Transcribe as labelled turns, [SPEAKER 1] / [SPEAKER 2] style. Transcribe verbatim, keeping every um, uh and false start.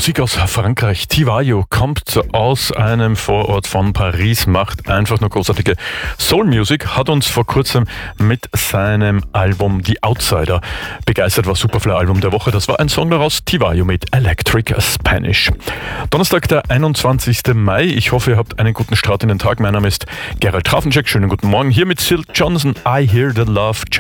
[SPEAKER 1] Musik aus Frankreich. Tivayo kommt aus einem Vorort von Paris, macht einfach nur großartige Soul-Music, hat uns vor kurzem mit seinem Album The Outsider begeistert, war Superfly-Album der Woche. Das war ein Song daraus, Tivayo mit Electric Spanish. Donnerstag, der einundzwanzigsten Mai. Ich hoffe, ihr habt einen guten Start in den Tag. Mein Name ist Gerald Trafenczek. Schönen guten Morgen. Hier mit Sil Johnson, I Hear the Love